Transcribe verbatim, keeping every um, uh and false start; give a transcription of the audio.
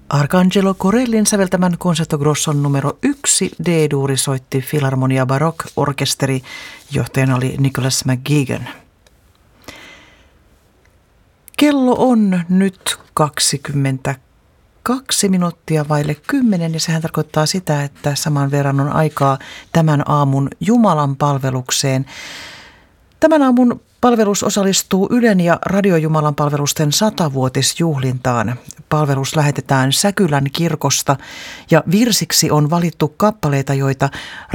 Arcangelo Corellin säveltämän Concerto Grosson numero yksi D-duuri soitti Philharmonia Baroque-orkesteri. Johtajana oli Nicholas McGuigan. Kello on nyt kaksikymmentäkaksi minuuttia vaille kymmenen ja sehän tarkoittaa sitä, että saman verran on aikaa tämän aamun Jumalan palvelukseen. Tämän aamun palvelus osallistuu Ylen ja Radiojumalan palvelusten satavuotisjuhlintaan. Palvelus lähetetään Säkylän kirkosta ja virsiksi on valittu kappaleita, joita